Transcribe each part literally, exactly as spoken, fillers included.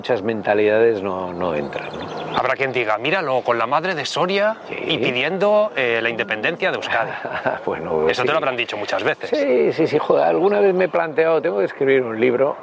muchas mentalidades no, no entran, ¿no? Habrá quien diga, míralo, con la madre de Soria sí. y pidiendo eh, la independencia de Euskadi. Bueno, eso sí. te lo habrán dicho muchas veces. Sí, sí, sí, joder, alguna vez me he planteado, tengo que escribir un libro,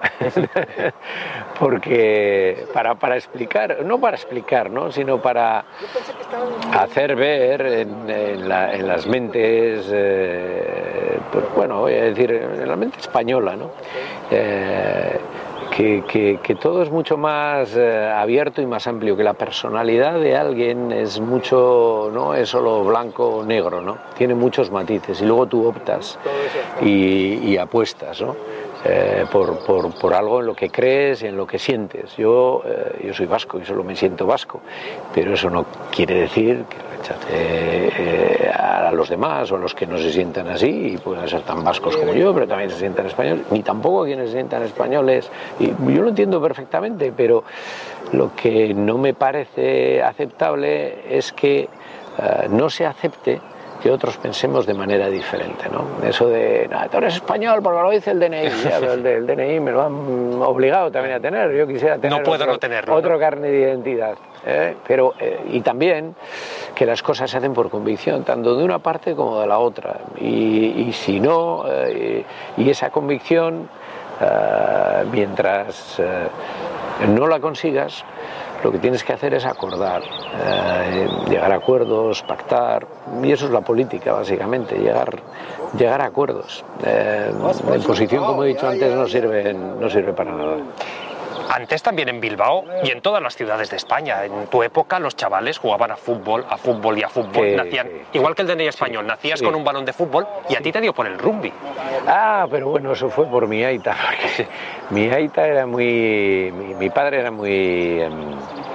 porque para, para explicar, no para explicar, ¿no? sino para hacer ver en, en, la, en las mentes, eh, pues, bueno, voy a decir, en la mente española, ¿no? Eh, Que, que, que todo es mucho más eh, abierto y más amplio, que la personalidad de alguien es mucho, no es solo blanco o negro, ¿no? Tiene muchos matices y luego tú optas y, y apuestas, ¿no? Eh, por, por, por algo en lo que crees y en lo que sientes. Yo, eh, yo soy vasco y solo me siento vasco, pero eso no quiere decir que rechace eh, a los demás o a los que no se sientan así y pueden ser tan vascos como yo, pero también se sientan españoles, ni tampoco a quienes se sientan españoles. Y yo lo entiendo perfectamente, pero lo que no me parece aceptable es que uh, no se acepte que otros pensemos de manera diferente, ¿no? Eso de, no, tú eres español porque lo dice el D N I, ya, pero el, el D N I me lo han obligado también a tener, yo quisiera tener no puedo otro, no tenerlo, otro ¿no? carnet de identidad, ¿eh? Pero, eh, y también que las cosas se hacen por convicción, tanto de una parte como de la otra, y, y si no, eh, y esa convicción, eh, mientras eh, no la consigas, lo que tienes que hacer es acordar, eh, llegar a acuerdos, pactar, y eso es la política básicamente, llegar, llegar a acuerdos. Eh, la imposición, como he dicho antes, no sirve, no sirve para nada. Antes también en Bilbao y en todas las ciudades de España. En tu época los chavales jugaban a fútbol, a fútbol y a fútbol. Sí, Nacían, sí, igual sí, que el D N I español, sí, nacías sí. con un balón de fútbol y a ti te dio por el rugby. Ah, pero bueno, eso fue por mi aita, porque mi aita era muy... Mi, mi padre era muy... Um,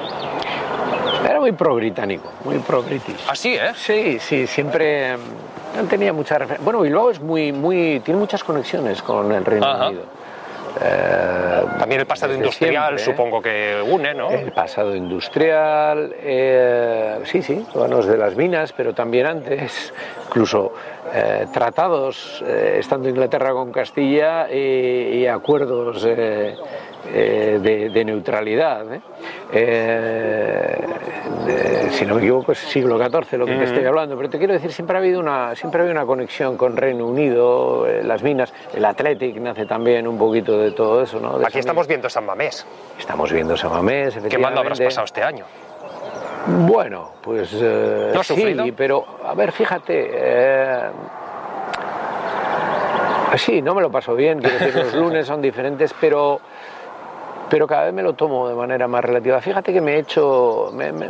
era muy pro-británico, muy pro-british. ¿Ah, sí, eh? Sí, sí, siempre... Um, tenía mucha referencia. Bueno, Bilbao es muy, muy... tiene muchas conexiones con el Reino Ajá. Unido. Eh, También el pasado industrial, siempre, supongo que une, ¿no? El pasado industrial, eh, sí, sí, bueno, es de las minas, pero también antes, incluso eh, tratados, eh, estando Inglaterra con Castilla y, y acuerdos eh, eh, de, de neutralidad. ¿eh? Eh, de, si no me equivoco es siglo catorce lo que mm. te estoy hablando, pero te quiero decir, siempre ha habido una, siempre ha habido una conexión con Reino Unido, eh, las minas, el Athletic nace también un poquito de todo eso, ¿no? De Aquí estamos viendo San Mamés. Estamos viendo San Mamés, efectivamente. ¿Qué mal lo habrás pasado este año? Bueno, pues eh, ¿No has sí, sufrido? pero a ver, fíjate, eh, sí, no me lo paso bien, quiero decir, los lunes son diferentes, pero pero cada vez me lo tomo de manera más relativa. Fíjate que me he hecho, me, me,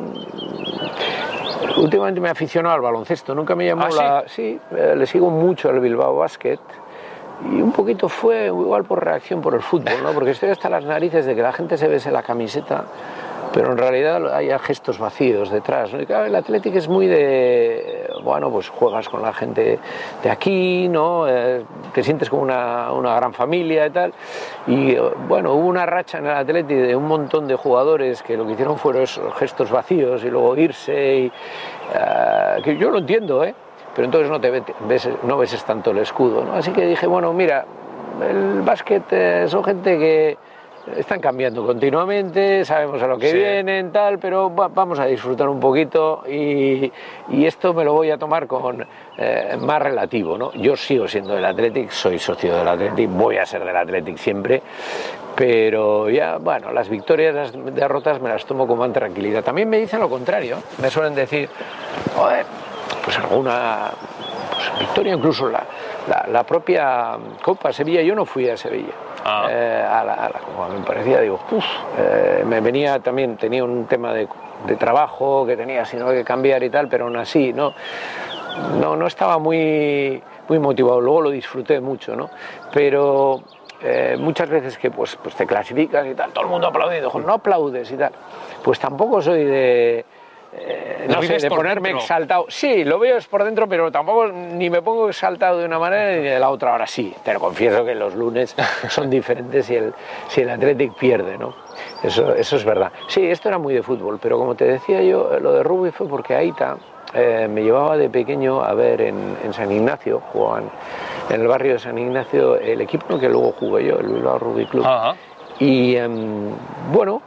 últimamente me he aficionado al baloncesto, nunca me llamó ¿Ah, la, sí, sí eh, le sigo mucho al Bilbao Basket. Y un poquito fue igual por reacción por el fútbol, ¿no? Porque estoy hasta las narices de que la gente se bese la camiseta, pero en realidad hay gestos vacíos detrás, ¿no? Y claro, el Athletic es muy de, bueno, pues juegas con la gente de aquí, ¿no? Eh, te sientes como una, una gran familia y tal. Y bueno, hubo una racha en el Athletic de un montón de jugadores que lo que hicieron fueron esos gestos vacíos y luego irse, y, uh, que yo lo entiendo, ¿eh? Pero entonces no te ves, no ves tanto el escudo, ¿no? Así que dije, bueno, mira, el básquet eh, son gente que están cambiando continuamente, sabemos a lo que sí. vienen, tal, pero va, vamos a disfrutar un poquito y, y esto me lo voy a tomar con eh, más relativo, ¿no? Yo sigo siendo del Athletic, soy socio del Athletic, voy a ser del Athletic siempre, pero ya, bueno, las victorias, las derrotas me las tomo con más tranquilidad. También me dicen lo contrario, me suelen decir, joder, pues alguna pues, victoria, incluso la, la, la propia Copa Sevilla, yo no fui a Sevilla. Ah. Eh, a la, a la, como me parecía, digo, uff, eh, me venía también, tenía un tema de, de trabajo que tenía sino que cambiar y tal, pero aún así no, no, no estaba muy, muy motivado, luego lo disfruté mucho, ¿no? Pero eh, muchas veces que pues, pues te clasificas y tal, todo el mundo aplaudiendo, no aplaudes y tal, pues tampoco soy de... Eh, no sé, de ponerme dentro. Exaltado. Sí, lo veo es por dentro, pero tampoco ni me pongo exaltado de una manera ni de la otra. Ahora sí, te lo confieso que los lunes son diferentes si el, si el Athletic pierde, ¿no? Eso, eso es verdad. Sí, esto era muy de fútbol, pero como te decía yo, lo de rugby fue porque Aita eh, me llevaba de pequeño a ver en, en San Ignacio, jugaban en el barrio de San Ignacio, el equipo que luego jugué yo, el Bilbao Rugby Club. Ajá. Y um, bueno,